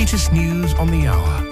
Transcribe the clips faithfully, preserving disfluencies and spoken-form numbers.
latest news on the hour.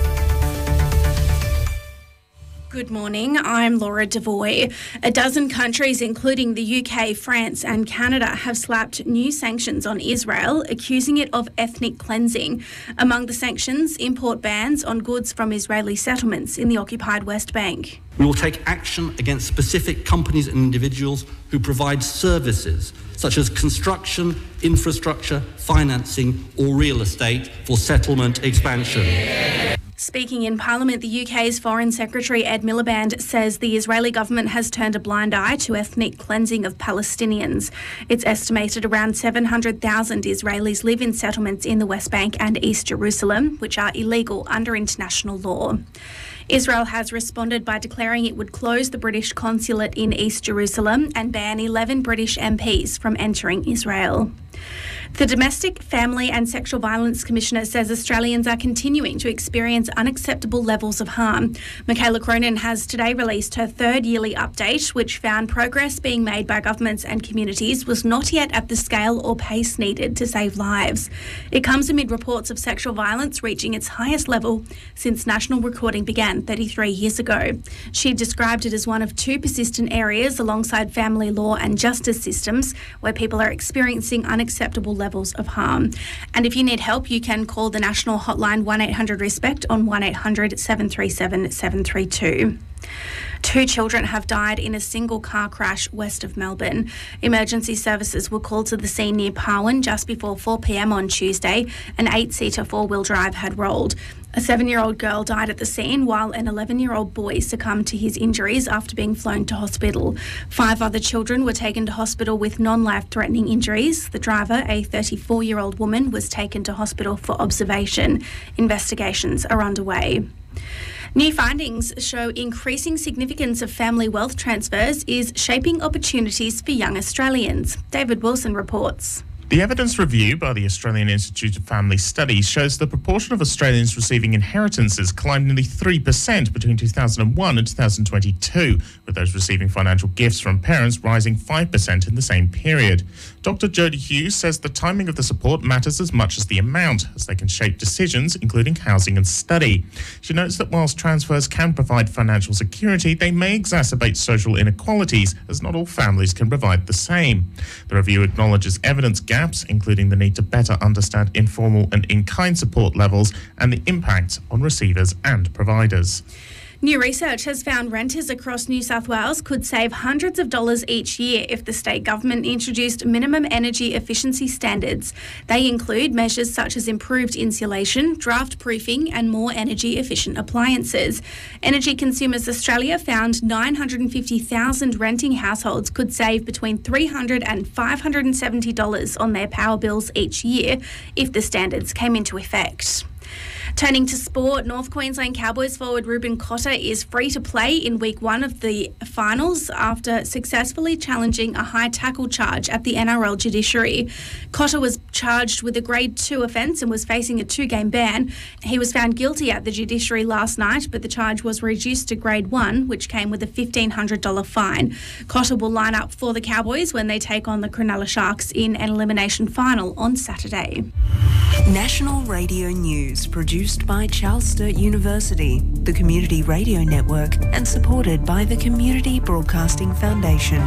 Good morning, I'm Laura Devoy. A dozen countries, including the U K, France and Canada, have slapped new sanctions on Israel, accusing it of ethnic cleansing. Among the sanctions, import bans on goods from Israeli settlements in the occupied West Bank. We will take action against specific companies and individuals who provide services such as construction, infrastructure, financing or real estate for settlement expansion. Speaking in Parliament, the U K's Foreign Secretary Ed Miliband says the Israeli government has turned a blind eye to ethnic cleansing of Palestinians. It's estimated around seven hundred thousand Israelis live in settlements in the West Bank and East Jerusalem, which are illegal under international law. Israel has responded by declaring it would close the British consulate in East Jerusalem and ban eleven British M Ps from entering Israel. The Domestic, Family and Sexual Violence Commissioner says Australians are continuing to experience unacceptable levels of harm. Michaela Cronin has today released her third yearly update, which found progress being made by governments and communities was not yet at the scale or pace needed to save lives. It comes amid reports of sexual violence reaching its highest level since national recording began thirty-three years ago. She described it as one of two persistent areas alongside family law and justice systems where people are experiencing unacceptable levels of harm. And if you need help, you can call the national hotline one eight hundred RESPECT on one eight hundred seven three seven seven three two. Two children have died in a single car crash west of Melbourne. Emergency services were called to the scene near Parwin just before four p.m. on Tuesday. An eight-seater four-wheel drive had rolled. A seven-year-old girl died at the scene while an eleven-year-old boy succumbed to his injuries after being flown to hospital. Five other children were taken to hospital with non-life-threatening injuries. The driver, a thirty-four-year-old woman, was taken to hospital for observation. Investigations are underway. New findings show increasing significance of family wealth transfers is shaping opportunities for young Australians. David Wilson reports. The evidence review by the Australian Institute of Family Studies shows the proportion of Australians receiving inheritances climbed nearly three percent between two thousand one and two thousand twenty-two, with those receiving financial gifts from parents rising five percent in the same period. Doctor Jodie Hughes says the timing of the support matters as much as the amount, as they can shape decisions, including housing and study. She notes that whilst transfers can provide financial security, they may exacerbate social inequalities, as not all families can provide the same. The review acknowledges evidence gaps Gaps, including the need to better understand informal and in-kind support levels and the impact on receivers and providers. New research has found renters across New South Wales could save hundreds of dollars each year if the state government introduced minimum energy efficiency standards. They include measures such as improved insulation, draft proofing and more energy efficient appliances. Energy Consumers Australia found nine hundred fifty thousand renting households could save between three hundred dollars and five hundred seventy dollars on their power bills each year if the standards came into effect. Turning to sport, North Queensland Cowboys forward Ruben Cotter is free to play in week one of the finals after successfully challenging a high tackle charge at the N R L judiciary. Cotter was charged with a grade two offence and was facing a two-game ban. He was found guilty at the judiciary last night, but the charge was reduced to grade one, which came with a fifteen hundred dollars fine. Cotter will line up for the Cowboys when they take on the Cronulla Sharks in an elimination final on Saturday. National Radio News, produced by Charles Sturt University, the Community Radio Network, and supported by the Community Broadcasting Foundation.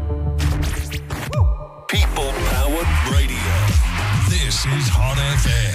People-powered radio. This is Hot F M.